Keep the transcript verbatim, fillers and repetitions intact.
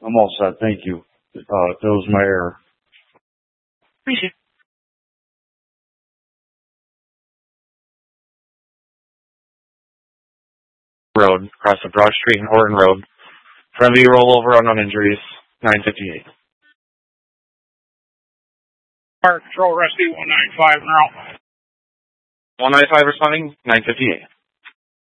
I'm all set. Thank you. Uh, that was my error. Appreciate it. Road, across the Broad Street and Horton Road. Friendly rollover, unknown injuries, nine fifty-eight. Fire Control Rescue one ninety-five now. one ninety-five responding, nine fifty-eight.